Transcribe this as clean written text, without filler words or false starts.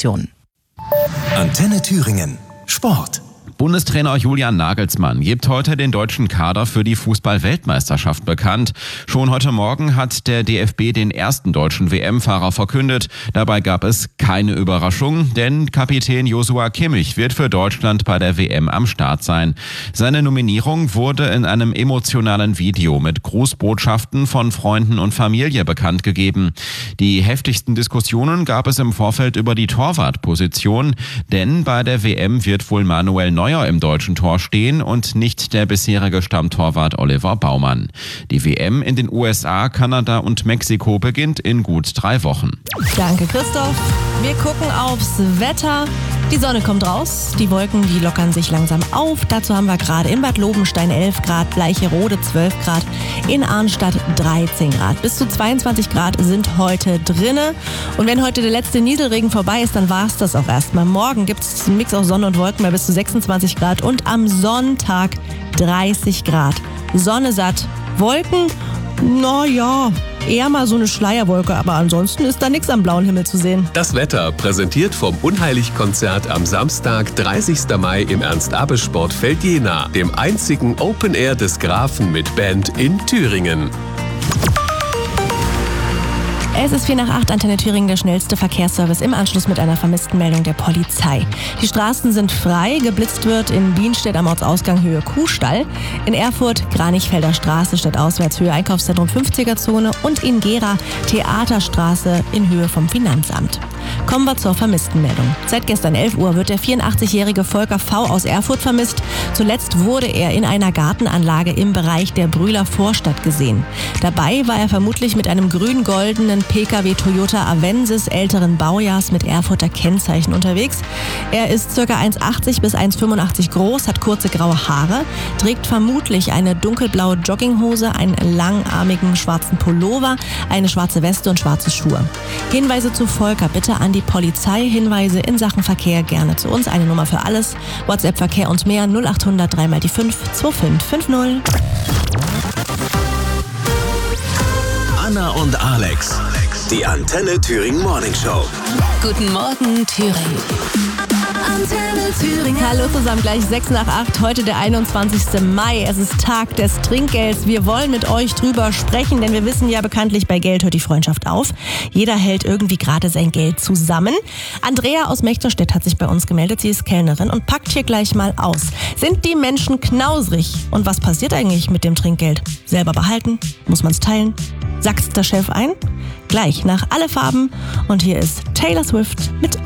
Informationen. Antenne Thüringen. Sport. Bundestrainer Julian Nagelsmann gibt heute den deutschen Kader für die Fußball-Weltmeisterschaft bekannt. Schon heute Morgen hat der DFB den ersten deutschen WM-Fahrer verkündet. Dabei gab es keine Überraschung, denn Kapitän Joshua Kimmich wird für Deutschland bei der WM am Start sein. Seine Nominierung wurde in einem emotionalen Video mit Grußbotschaften von Freunden und Familie bekannt gegeben. Die heftigsten Diskussionen gab es im Vorfeld über die Torwartposition, denn bei der WM wird wohl Manuel Neuer im deutschen Tor stehen und nicht der bisherige Stammtorwart Oliver Baumann. Die WM in den USA, Kanada und Mexiko beginnt in gut 3 Wochen. Danke, Christoph. Wir gucken aufs Wetter. Die Sonne kommt raus, die Wolken, die lockern sich langsam auf. Dazu haben wir gerade in Bad Lobenstein 11 Grad, Bleicherode 12 Grad, in Arnstadt 13 Grad. Bis zu 22 Grad sind heute drinne. Und wenn heute der letzte Nieselregen vorbei ist, dann war es das auch erstmal. Morgen gibt es einen Mix aus Sonne und Wolken bei bis zu 26 Grad und am Sonntag 30 Grad. Sonne satt, Wolken, naja, eher mal so eine Schleierwolke, aber ansonsten ist da nichts am blauen Himmel zu sehen. Das Wetter präsentiert vom Unheilig-Konzert am Samstag, 30. Mai im Ernst-Abbe-Sportfeld Jena, dem einzigen Open Air des Grafen mit Band in Thüringen. Es ist 7:45, Antenne Thüringen, der schnellste Verkehrsservice im Anschluss mit einer Vermisstenmeldung der Polizei. Die Straßen sind frei, geblitzt wird in Bienstedt am Ortsausgang Höhe Kuhstall, in Erfurt Kranichfelder Straße stadtauswärts Höhe Einkaufszentrum 50er-Zone und in Gera Theaterstraße in Höhe vom Finanzamt. Kommen wir zur Vermisstenmeldung. Seit gestern 11 Uhr wird der 84-jährige Volker V. aus Erfurt vermisst. Zuletzt wurde er in einer Gartenanlage im Bereich der Brühler Vorstadt gesehen. Dabei war er vermutlich mit einem grün-goldenen PKW Toyota Avensis älteren Baujahrs mit Erfurter Kennzeichen unterwegs. Er ist ca. 1,80 bis 1,85 groß, hat kurze graue Haare, trägt vermutlich eine dunkelblaue Jogginghose, einen langarmigen schwarzen Pullover, eine schwarze Weste und schwarze Schuhe. Hinweise zu Volker bitte an die Polizei. Hinweise in Sachen Verkehr gerne zu uns. Eine Nummer für alles. WhatsApp Verkehr und mehr 0800 3 mal die 5 2550. Anna und Alex. Die Antenne Thüringen Morning Show. Guten Morgen, Thüringen. Antenne Thüringen. Hallo zusammen, gleich 7:06. Heute der 21. Mai. Es ist Tag des Trinkgelds. Wir wollen mit euch drüber sprechen, denn wir wissen ja bekanntlich, bei Geld hört die Freundschaft auf. Jeder hält irgendwie gerade sein Geld zusammen. Andrea aus Mechterstedt hat sich bei uns gemeldet. Sie ist Kellnerin und packt hier gleich mal aus. Sind die Menschen knausrig? Und was passiert eigentlich mit dem Trinkgeld? Selber behalten? Muss man es teilen? Sackt's der Chef ein? Gleich nach Alle Farben. Und hier ist Taylor Swift mit